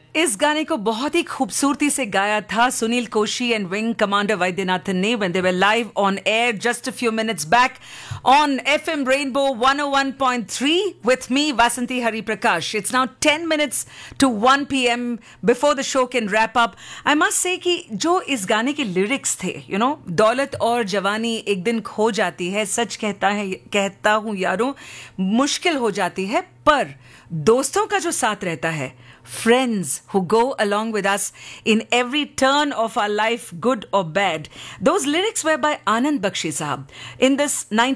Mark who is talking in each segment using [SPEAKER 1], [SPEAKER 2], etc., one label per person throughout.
[SPEAKER 1] इस गाने को बहुत ही खूबसूरती से गाया था Sunil Koshi and wing commander Vaidyanathan ने when they were live on air just a few minutes back on FM Rainbow 101.3 with me Vasanthi Hariprakash. It's now 10 minutes to 1 p.m. before the show can wrap up. I must say कि जो इस गाने के lyrics थे, दौलत और जवानी एक दिन खो जाती है, सच कहता हूँ यारों, मुश्किल हो जाती है, पर दोस्तों का जो साथ रहता है, friends who go along with us in every turn of our life, good or bad. Those lyrics were by Anand Bakshi Sahab in this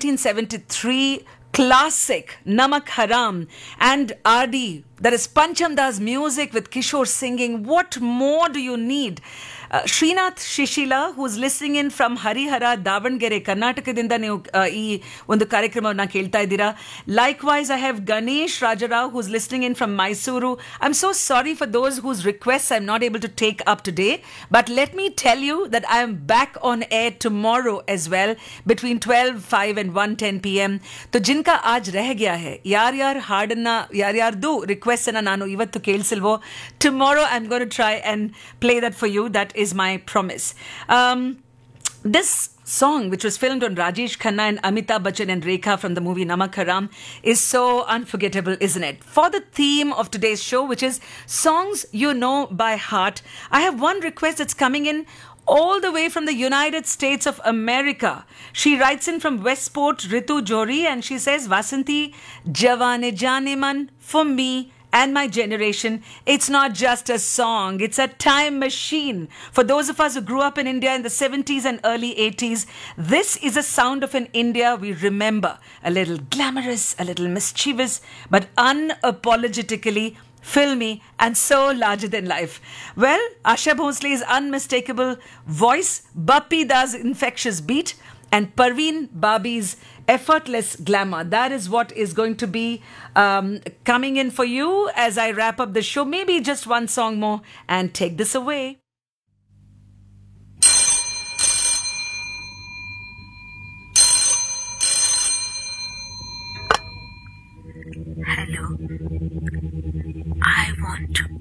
[SPEAKER 1] 1973 classic Namak Haram and RD. That is Pancham Das music with Kishore singing. What more do you need? Srinath Shishila, who's listening in from Harihara, Davangere, Karnatakaದಿಂದ ನೀವು ಈ ಒಂದು ಕಾರ್ಯಕ್ರಮವನ್ನು ಕೇಳ್ತಾ ಇದ್ದೀರಾ. Likewise, I have Ganesh Rajarao, who's listening in from Mysuru. I'm so sorry for those whose requests I'm not able to take up today, but let me tell you that I am back on air tomorrow as well, between 12:05 and 1:10 p.m. तो जिनका आज रह गया है, ಯಾರ್ಯಾರು ಹಾಡನ್ನ ಯಾರ್ಯಾರ್ದು request ಅನ್ನ ನಾನು ಇವತ್ತು ಕೇಳಿಸಿಲ್ವೋ, tomorrow I'm going to try and play that for you. That is my promise. This song, which was filmed on Rajesh Khanna and Amitabh Bachchan and Rekha from the movie Namak Haram, is so unforgettable, isn't it? For the theme of today's show, which is songs you know by heart, I have one request that's coming in all the way from the United States of America. She writes in from Westport, Ritu Jori, and she says, Vasanthi, Jawane Jane Man, for me and my generation, it's not just a song, it's a time machine. For those of us who grew up in India in the 70s and early 80s, this is a sound of an India we remember. A little glamorous, a little mischievous, but unapologetically filmy and so larger than life. Well, Asha Bhosle's unmistakable voice, Bappi Das' infectious beat, and Parveen Babi's effortless glamour. That is what is going to be coming in for you as I wrap up the show. Maybe just one song more and take this away.
[SPEAKER 2] Hello. I want to